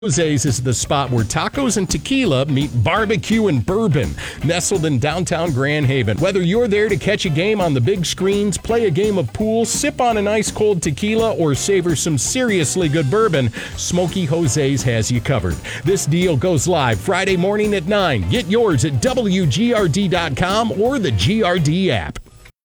Jose's is the spot where tacos and tequila meet barbecue and bourbon, nestled in downtown Grand Haven. Whether you're there to catch a game on the big screens, play a game of pool, sip on an ice-cold tequila, or savor some seriously good bourbon, Smokey Jose's has you covered. This deal goes live Friday morning at 9. Get yours at WGRD.com or the GRD app.